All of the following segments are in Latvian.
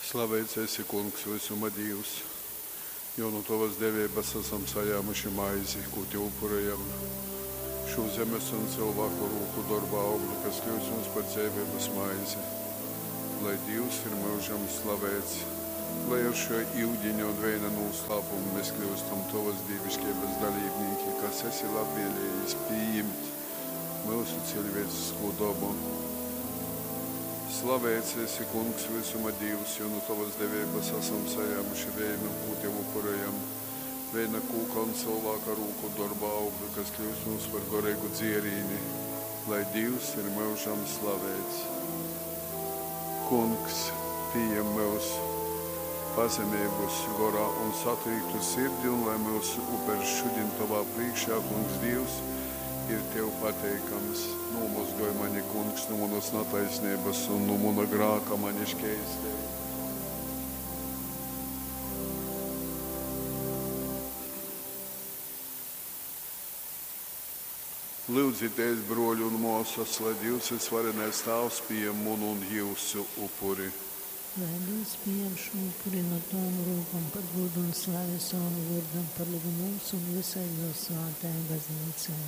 Slavēts esi, Kungs, visuma Dievs, jo no tavas devības esam sajāmuši maizi, ko te upurējam. Šo zemes un cilvēku rūku darba augļu, kas kļūst mums par dzīvības maizi. Lai Dievs ir mūžam slavēts, lai ar šo ūdeņu un vēja noslēpumu mēs kļūstam tavas dievišķības dalībnieki, kas esi labvēlējis pieņemt mūsu cilvēcisko dabu. Slavēts esi, Kungs, visuma Dievs, jo no tavas devības esam sajāmuši vēju, ko te upurējam. Vēja kūka un cilvēka rūku darba augļu, kas kļūst mums par garīgu dzierīni, lai Dievs ir mūžam slavēts. Kungs, pieņem mūsu pazemības gorā un satrīktu sirdi, un lai mūsu upers šodien tavā priekšā, Kungs, Dievs, ir tev pateikams. Nomazgoj mani, Kungs, no manas netaisnības un no mana grāka mani šķēstē. Lūdzieties, broļi un mūsas, lai Dievs ir svarenais tēvs pieņem manu un jūsu upuri. Lai Dievs pieņem šo upuri no tām rūkam par godu un slavu savu vārdam, par labu mums un visai vēl svētai baznīcai.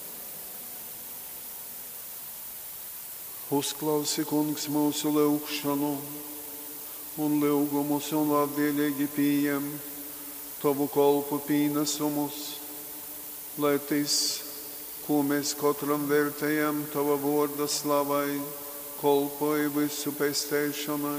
Uzklausi, Kungs, mūsu lūgšanu un lūgumus un labvēlīgi pieņem tavu kalpu pienesumus, lai tas, ko mēs katram vērtējam tava vārda slavai, kalpoja visu pestēšanai